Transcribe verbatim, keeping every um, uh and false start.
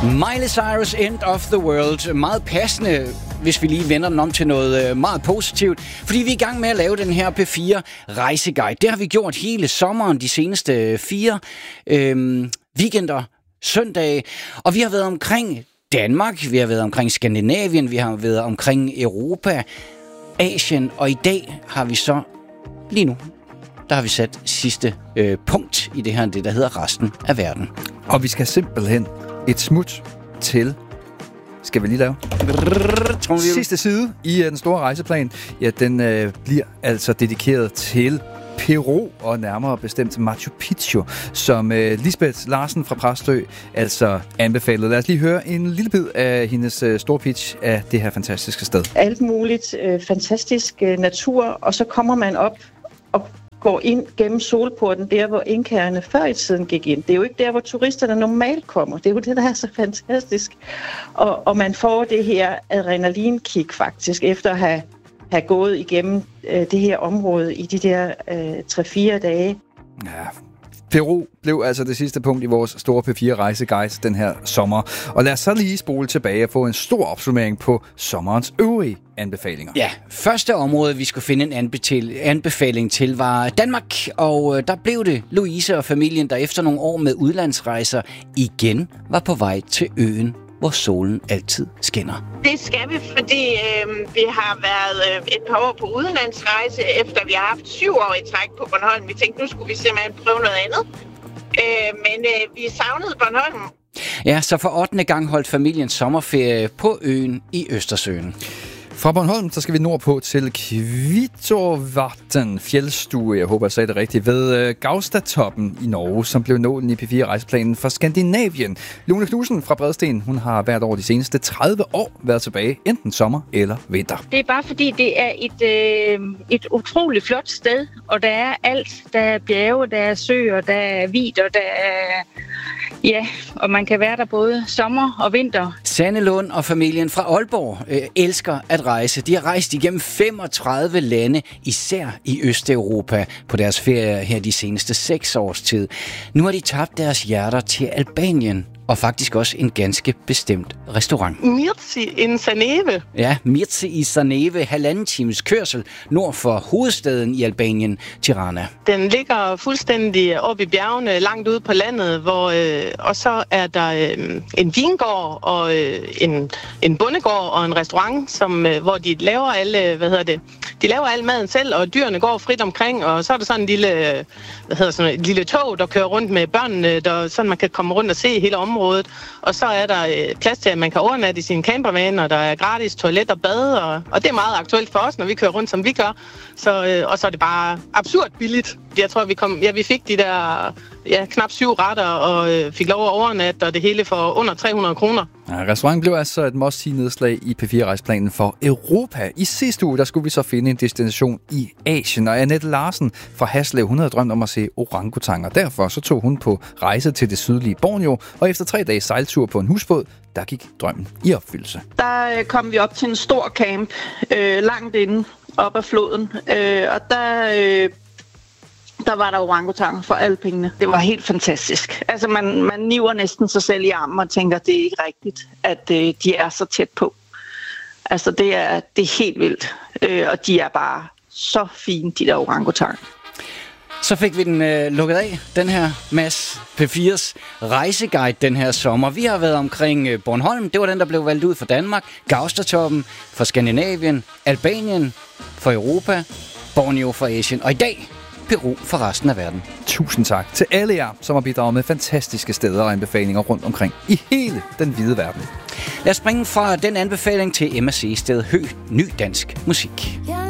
Miley Cyrus, End of the World. Meget passende, hvis vi lige vender den om til noget meget positivt. Fordi vi er i gang med at lave den her P fire rejseguide. Det har vi gjort hele sommeren, de seneste fire øhm, weekender, søndage. Og vi har været omkring Danmark, vi har været omkring Skandinavien, vi har været omkring Europa, Asien. Og i dag har vi så, lige nu, der har vi sat sidste øh, punkt i det her, det der hedder resten af verden. Og vi skal simpelthen et smut til, skal vi lige lave, sidste side i den store rejseplan. Ja, den øh, bliver altså dedikeret til Peru, og nærmere bestemt Machu Picchu, som øh, Lisbeth Larsen fra Præstø altså anbefalede. Lad os lige høre en lille bid af hendes øh, store pitch af det her fantastiske sted. Alt muligt øh, fantastisk øh, natur, og så kommer man op og går ind gennem solporten, der hvor inkaerne før i tiden gik ind. Det er jo ikke der, hvor turisterne normalt kommer. Det er jo det, der er så fantastisk. Og, og man får det her adrenalinkick faktisk, efter at have, have gået igennem øh, det her område i de der øh, tre fire dage. Ja. Peru blev altså det sidste punkt i vores store P fire rejseguide den her sommer. Og lad os så lige spole tilbage og få en stor opsummering på sommerens øvrige anbefalinger. Ja, første område, vi skulle finde en anbefaling til, var Danmark. Og der blev det Louise og familien, der efter nogle år med udlandsrejser igen var på vej til øen, hvor solen altid skinner. Det skal vi, fordi øh, vi har været øh, et par år på udenlandsrejse, efter vi har haft syv år i træk på Bornholm. Vi tænkte, nu skulle vi simpelthen prøve noget andet. Øh, men øh, vi savnede Bornholm. Ja, så for ottende gang holdt familien sommerferie på øen i Østersøen. Fra Bornholm, så skal vi nordpå til Kvittorvatn fjeldstue, jeg håber, jeg sagde det rigtigt, ved Gaustatoppen i Norge, som blev nålen i P fire rejseplanen for Skandinavien. Lone Knudsen fra Bredsten, hun har hvert år de seneste tredive år været tilbage, enten sommer eller vinter. Det er bare fordi, det er et, øh, et utroligt flot sted, og der er alt. Der er bjerge, der er søer, der er vidder, der er... Ja, og man kan være der både sommer og vinter. Sanne Lund og familien fra Aalborg øh, elsker at rejse. De har rejst igennem femogtredive lande, især i Østeuropa, på deres ferie her de seneste seks års tid. Nu har de tabt deres hjerter til Albanien, og faktisk også en ganske bestemt restaurant. Mirci in Saneve. Ja, Mirci i Saneve, halvanden times kørsel nord for hovedstaden i Albanien, Tirana. Den ligger fuldstændig oppe i bjergene, langt ude på landet, hvor, øh, og så er der øh, en vingård og øh, en, en bondegård og en restaurant, som, øh, hvor de laver alle, hvad hedder det, de laver al maden selv, og dyrene går frit omkring, og så er der sådan en lille, hvad hedder sådan et lille tog, der kører rundt med børnene, der, sådan man kan komme rundt og se hele området. Og så er der øh, plads til, at man kan overnatte i sine campervan, og der er gratis toilet og bad, og, og det er meget aktuelt for os, når vi kører rundt, som vi gør. Så, øh, og så er det bare absurd billigt. Jeg tror, vi kom, ja, vi fik de der ja, knap syv retter, og øh, fik lov at overnatte, og det hele for under tre hundrede kroner. Ja, restauranten blev altså et must-see nedslag i P fire rejseplanen for Europa. I sidste uge, der skulle vi så finde en destination i Asien, og Annette Larsen fra Haslev, hun havde drømt om at se orangutanger. Derfor så tog hun på rejse til det sydlige Borneo, og efter tre dages sejltur på en husbåd, der gik drømmen i opfyldelse. Der kom vi op til en stor camp, øh, langt inde op ad floden, øh, og der... Øh, Der var der orangutanger for alle pengene. Det var helt fantastisk. Altså, man, man niver næsten sig selv i armen og tænker, det er ikke rigtigt, at øh, de er så tæt på. Altså, det er, det er helt vildt. Øh, og de er bare så fine, de der orangutanger. Så fik vi den øh, lukket af, den her Mads P fires rejseguide den her sommer. Vi har været omkring øh, Bornholm, det var den, der blev valgt ud for Danmark. Gaustatoppen for Skandinavien, Albanien for Europa, Borneo for Asien. Og i dag Peru for resten af verden. Tusind tak til alle jer, som har bidraget med fantastiske steder og anbefalinger rundt omkring i hele den hvide verden. Lad os springe fra den anbefaling til Emma Seested Høgh, ny dansk musik.